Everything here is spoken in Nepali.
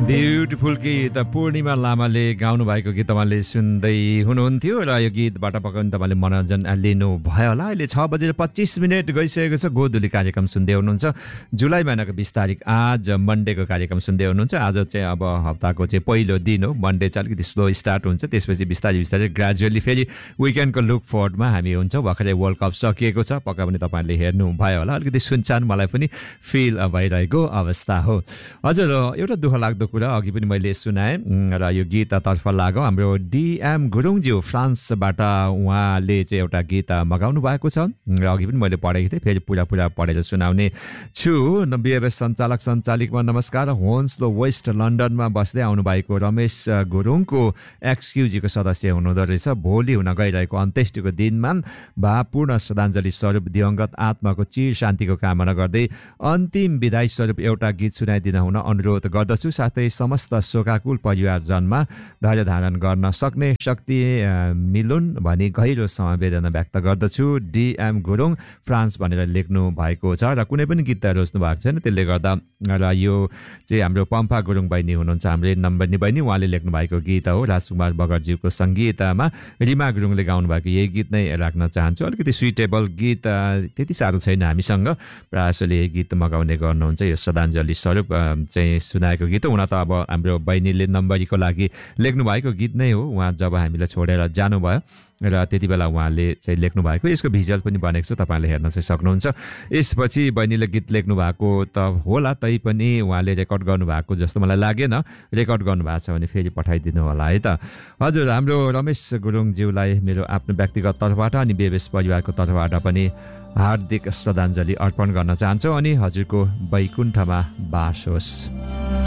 ब्युटिफुल गीत पूर्णिमा लामाले गाउनु भएको गीत तपाईँले सुन्दै हुनुहुन्थ्यो र यो गीतबाट पक्कै पनि तपाईँले मनोरञ्जन लिनु भयो होला। अहिले 6:25 गइसकेको छ। गोधुली कार्यक्रम सुन्दै हुनुहुन्छ। जुलाई महिनाको 20 तारिक आज मन्डेको कार्यक्रम सुन्दै हुनुहुन्छ। आज चाहिँ अब हप्ताको चाहिँ पहिलो दिन हो। मन्डे चाहिँ अलिकति स्लो स्टार्ट हुन्छ, त्यसपछि बिस्तारै ग्रेजुअली फेरि विकेन्डको लुक फरवर्डमा हामी हुन्छौँ। भर्खरै वर्ल्ड कप सकिएको छ, पक्का पनि तपाईँले हेर्नु भयो होला। अलिकति सुनसान मलाई पनि फिल भइरहेको अवस्था हो। हजुर, एउटा दुःख लाग्दो कुरा अघि पनि मैले सुनाएँ र यो गीततर्फ लाग्यो। हाम्रो डिएम गुरुङज्यू फ्रान्सबाट उहाँले चाहिँ एउटा गीत मगाउनु भएको छ र अघि पनि मैले पढेको थिएँ, फेरि पुरा पढेर सुनाउने छु। बिएबएस सञ्चालक सञ्चालिकमा नमस्कार। होन्स द वेस्ट लन्डनमा बस्दै आउनुभएको रमेश गुरुङको एक्सक्युजीको सदस्य हुनुहुँदो रहेछ। भोलि हुन गइरहेको अन्त्येष्टिको दिनमा भावपूर्ण श्रद्धाञ्जली स्वरूप दिवंगत आत्माको चिर शान्तिको कामना गर्दै अन्तिम विदाई स्वरूप एउटा गीत सुनाइदिन हुन अनुरोध गर्दछु। साथै समस्त शोकाकुल परिवारजनमा धैर्य धारण गर्न सक्ने शक्ति मिलुन् भनी गहिरो समवेदना व्यक्त गर्दछु। डिएम गुरुङ फ्रान्स भनेर लेख्नु भएको छ र कुनै पनि गीत रोज्नु भएको छैन, त्यसले गर्दा र यो चाहिँ हाम्रो पम्फा गुरुङ बहिनी हुनुहुन्छ, हाम्रो नम्बरनी बहिनी, उहाँले लेख्नु भएको गीत हो। राजकुमार बगरज्यूको सङ्गीतमा रिमा गुरुङले गाउनु भएको यही गीत नै राख्न चाहन्छु। अलिकति सुइटेबल गीत त्यति साह्रो छैन हामीसँग, प्रायःले यही गीत मगाउने गर्नुहुन्छ। यो श्रद्धाञ्जली स्वरूप चाहिँ सुनाएको गीत हुन त अब हाम्रो बहिनीले नम्बरीको लागि लेख्नु भएको गीत नै हो। उहाँ जब हामीलाई छोडेर जानुभयो र त्यति बेला उहाँले चाहिँ लेख्नु भएको, यसको भिजुअल पनि बनेको छ, तपाईँले हेर्न चाहिँ सक्नुहुन्छ। यसपछि बहिनीले गीत लेख्नु भएको त होला, तैपनि उहाँले रेकर्ड गर्नुभएको जस्तो मलाई लागेन। रेकर्ड गर्नुभएको छ भने फेरि पठाइदिनु होला है त। हजुर, हाम्रो रमेश गुरुङज्यूलाई मेरो आफ्नो व्यक्तिगत तर्फबाट अनि बेबेस परिवारको तर्फबाट पनि हार्दिक श्रद्धाञ्जली अर्पण गर्न चाहन्छौँ अनि हजुरको वैकुण्ठमा बास होस्।